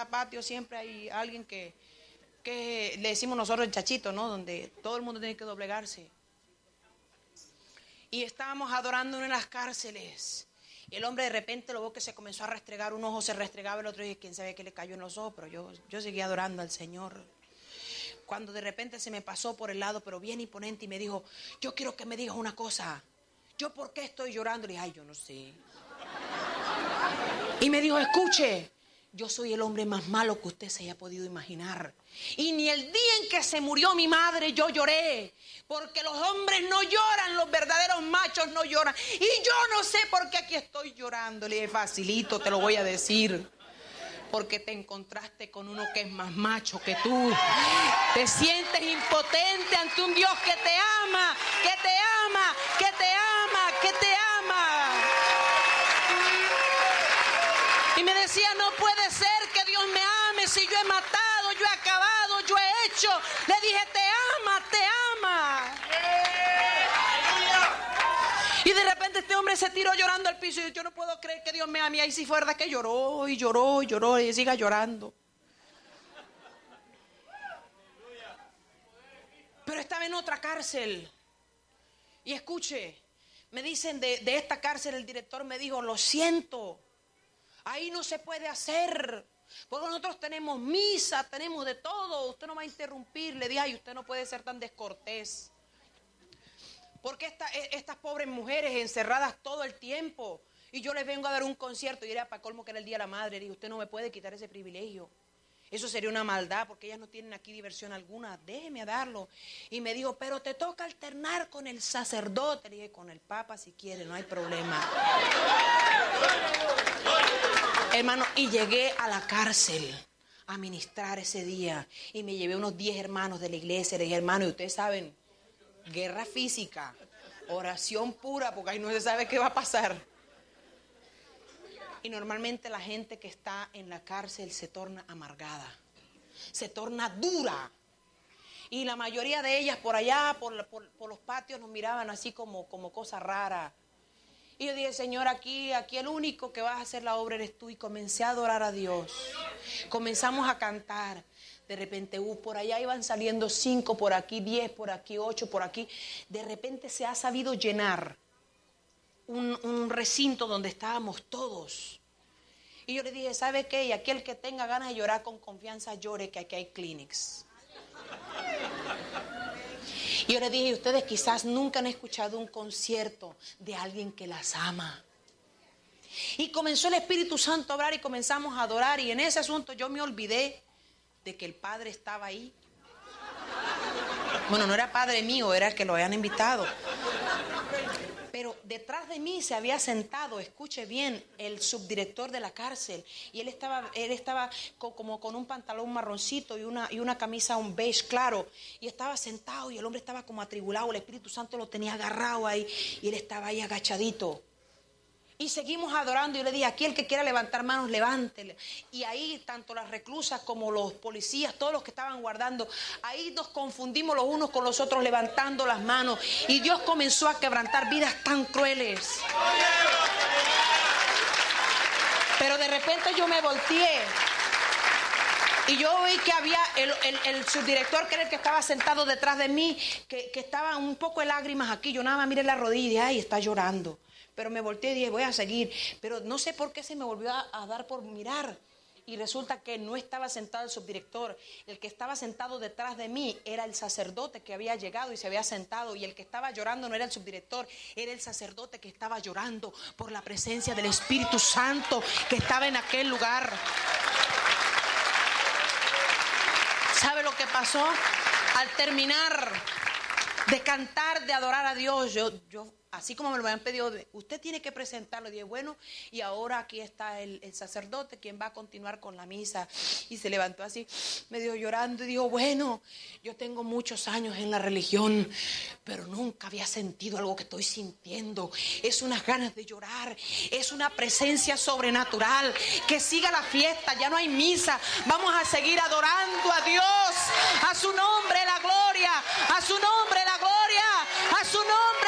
cada patio siempre hay alguien que le decimos nosotros el chachito, ¿no? Donde todo el mundo tiene que doblegarse. Y estábamos adorando en las cárceles. Y el hombre de repente lo veo que se comenzó a restregar, un ojo se restregaba, el otro, y quién sabe qué le cayó en los ojos, pero yo seguía adorando al Señor. Cuando de repente se me pasó por el lado, pero bien imponente, y me dijo, yo quiero que me digas una cosa. ¿Yo por qué estoy llorando? Le dije, ay, yo no sé. Y me dijo, escuche, yo soy el hombre más malo que usted se haya podido imaginar. Y ni el día en que se murió mi madre yo lloré. Porque los hombres no lloran, los verdaderos machos no lloran. Y yo no sé por qué aquí estoy llorando. Le dije, facilito, te lo voy a decir. Porque te encontraste con uno que es más macho que tú. Te sientes impotente ante un Dios que te ama, que te ama, que te ama, que te ama. Y me decía, no puede ser que Dios me ame si yo he matado, yo he acabado, yo he hecho. Le dije, te ama, te ama. Y de repente este hombre se tiró llorando al piso y yo no puedo creer que Dios me ame. Y ahí sí fue verdad que lloró y lloró y lloró y siga llorando. Pero estaba en otra cárcel. Y escuche, me dicen de esta cárcel, el director me dijo, lo siento, ahí no se puede hacer. Porque nosotros tenemos misa, tenemos de todo. Usted no va a interrumpir. Le dije, ay, usted no puede ser tan descortés. Porque estas pobres mujeres encerradas todo el tiempo. Y yo les vengo a dar un concierto. Y era para colmo que era el Día de la Madre. Le dije, usted no me puede quitar ese privilegio. Eso sería una maldad porque ellas no tienen aquí diversión alguna. Déjeme darlo. Y me dijo, pero te toca alternar con el sacerdote. Le dije, con el Papa si quiere, no hay problema. Hermano, y llegué a la cárcel a ministrar ese día. Y me llevé unos 10 hermanos de la iglesia. Le dije, hermano, y ustedes saben, guerra física, oración pura, porque ahí no se sabe qué va a pasar. Y normalmente la gente que está en la cárcel se torna amargada, se torna dura. Y la mayoría de ellas por allá, por los patios, nos miraban así como cosa rara. Y yo dije, Señor, aquí el único que vas a hacer la obra eres tú. Y comencé a adorar a Dios. Comenzamos a cantar. De repente, por allá iban saliendo 5, por aquí 10, por aquí 8, por aquí. De repente se ha sabido llenar un recinto donde estábamos todos. Y yo le dije, ¿sabe qué? Y aquí el que tenga ganas de llorar con confianza, llore, que aquí hay Kleenex. Y yo le dije, ustedes quizás nunca han escuchado un concierto de alguien que las ama. Y comenzó el Espíritu Santo a hablar y comenzamos a adorar. Y en ese asunto yo me olvidé de que el Padre estaba ahí. Bueno, no era Padre mío, era el que lo habían invitado. Pero detrás de mí se había sentado, escuche bien, el subdirector de la cárcel. Y él estaba como con un pantalón marroncito y una camisa un beige claro. Y estaba sentado y el hombre estaba como atribulado. El Espíritu Santo lo tenía agarrado ahí y él estaba ahí agachadito. Y seguimos adorando. Y yo le dije, aquí el que quiera levantar manos, levántele. Y ahí tanto las reclusas como los policías, todos los que estaban guardando, ahí nos confundimos los unos con los otros levantando las manos. Y Dios comenzó a quebrantar vidas tan crueles. Pero de repente yo me volteé. Y yo vi que había el subdirector, que era el que estaba sentado detrás de mí, que estaba un poco de lágrimas aquí. Yo nada más miré la rodilla y dije, ay, está llorando. Pero me volteé y dije, voy a seguir. Pero no sé por qué se me volvió a dar por mirar. Y resulta que no estaba sentado el subdirector. El que estaba sentado detrás de mí era el sacerdote que había llegado y se había sentado. Y el que estaba llorando no era el subdirector, era el sacerdote que estaba llorando por la presencia del Espíritu Santo que estaba en aquel lugar. ¿Sabe lo que pasó? Al terminar de cantar, de adorar a Dios, yo así como me lo habían pedido, usted tiene que presentarlo. Y dije, bueno, y ahora aquí está el sacerdote, quien va a continuar con la misa. Y se levantó así, medio llorando, y dijo, bueno, yo tengo muchos años en la religión, pero nunca había sentido algo que estoy sintiendo. Es unas ganas de llorar, es una presencia sobrenatural. Que siga la fiesta, ya no hay misa, vamos a seguir adorando a Dios. A su nombre la gloria, a su nombre la gloria, a su nombre